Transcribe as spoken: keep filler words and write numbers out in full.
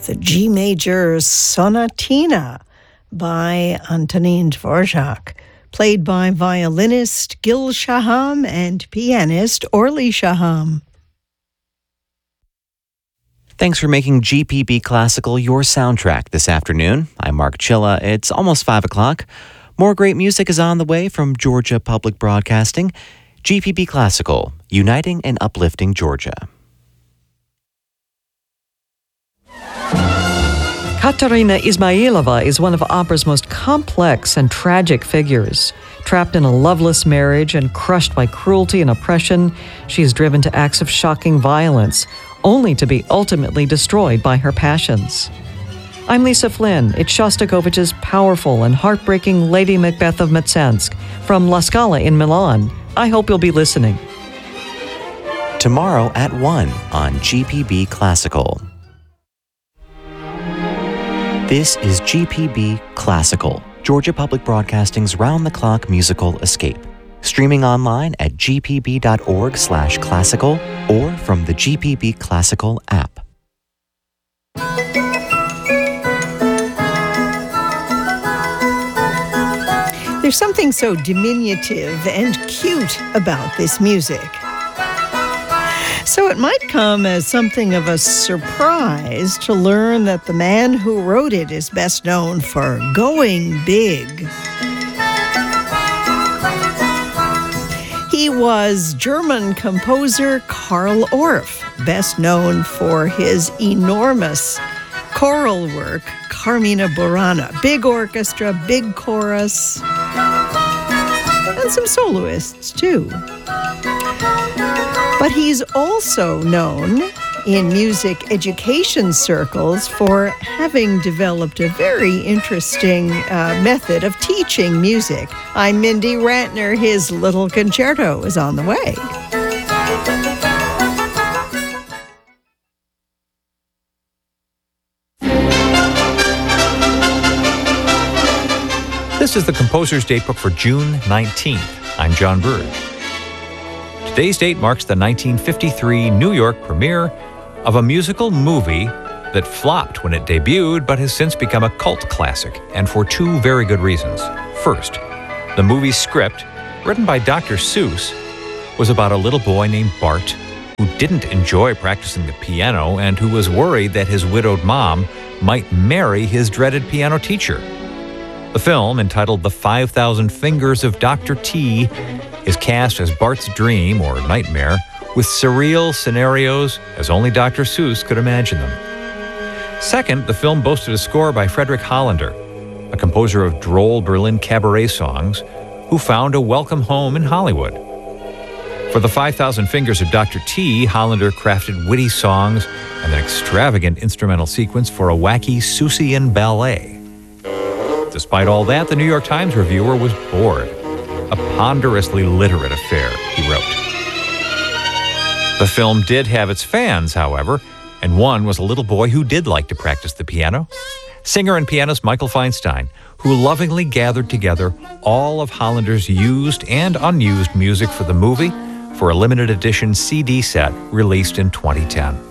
the G major Sonatina by Antonin Dvorak, played by violinist Gil Shaham and pianist Orly Shaham. Thanks for making G P B Classical your soundtrack this afternoon. I'm Mark Chilla. It's almost five o'clock. More great music is on the way from Georgia Public Broadcasting. G P B Classical, uniting and uplifting Georgia. Katerina Ismailova is one of opera's most complex and tragic figures. Trapped in a loveless marriage and crushed by cruelty and oppression, she is driven to acts of shocking violence, only to be ultimately destroyed by her passions. I'm Lisa Flynn. It's Shostakovich's powerful and heartbreaking Lady Macbeth of Mtsensk from La Scala in Milan. I hope you'll be listening. Tomorrow at one on G P B Classical. This is G P B Classical, Georgia Public Broadcasting's round-the-clock musical escape. Streaming online at g p b dot org slash classical or from the G P B Classical app. There's something so diminutive and cute about this music. So it might come as something of a surprise to learn that the man who wrote it is best known for going big. He was German composer Carl Orff, best known for his enormous choral work, Carmina Burana. Big orchestra, big chorus, and some soloists too. But he's also known in music education circles for having developed a very interesting uh, method of teaching music. I'm Mindy Ratner. His little concerto is on the way. This is the Composer's Datebook for June nineteenth. I'm John Burge. Today's date marks the nineteen fifty-three New York premiere of a musical movie that flopped when it debuted but has since become a cult classic, and for two very good reasons. First, the movie's script, written by Doctor Seuss, was about a little boy named Bart who didn't enjoy practicing the piano and who was worried that his widowed mom might marry his dreaded piano teacher. The film, entitled The five thousand Fingers of Doctor T, is cast as Bart's dream or nightmare, with surreal scenarios as only Doctor Seuss could imagine them. Second, the film boasted a score by Frederick Hollander, a composer of droll Berlin cabaret songs who found a welcome home in Hollywood. For The five thousand Fingers of Doctor T, Hollander crafted witty songs and an extravagant instrumental sequence for a wacky Seussian ballet. Despite all that, the New York Times reviewer was bored. A ponderously literate affair, he wrote. The film did have its fans, however, and one was a little boy who did like to practice the piano. Singer and pianist Michael Feinstein, who lovingly gathered together all of Hollander's used and unused music for the movie for a limited edition C D set released in twenty ten.